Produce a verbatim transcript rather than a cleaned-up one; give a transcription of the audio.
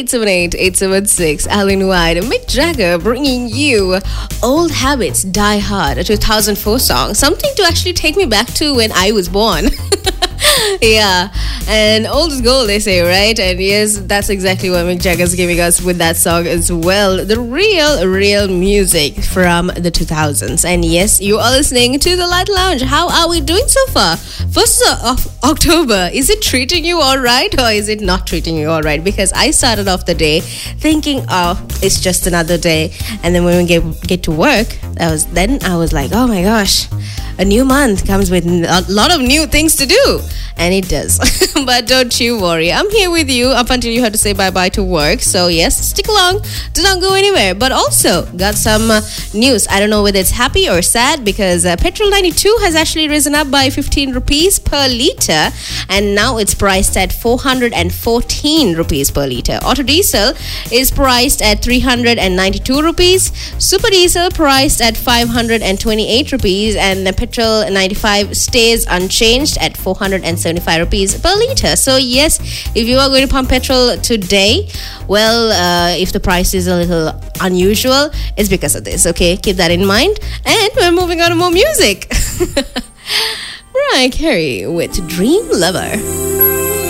eight seven eight, eight seven six. Alan White, Mick Jagger bringing you Old Habits Die Hard, a two thousand four song. Something to actually take me back to when I was born. Yeah, and old is gold, they say, right? And yes, that's exactly what Mick Jagger's giving us with that song as well. The real, real music from the two thousands. And yes, you are listening to The Light Lounge. How are we doing so far? First of October, is it treating you all right or is it not treating you all right? Because I started off the day thinking, oh, it's just another day. And then when we get, get to work, that was then I was like, oh my gosh, a new month comes with a lot of new things to do. And it does. But don't you worry. I'm here with you up until you have to say bye-bye to work. So yes, stick along. Do not go anywhere. But also, got some uh, news. I don't know whether it's happy or sad because uh, Petrol ninety-two has actually risen up by fifteen rupees per litre. And now it's priced at four hundred fourteen rupees per litre. Auto diesel is priced at three hundred ninety-two rupees. Super diesel priced at five hundred twenty-eight rupees. And the Petrol ninety-five stays unchanged at four hundred seventy-five rupees per litre. So yes, if you are going to pump petrol today, well, uh, if the price is a little unusual, it's because of this, okay? Keep that in mind. And we're moving on to more music. Mariah Carey with Dream Lover.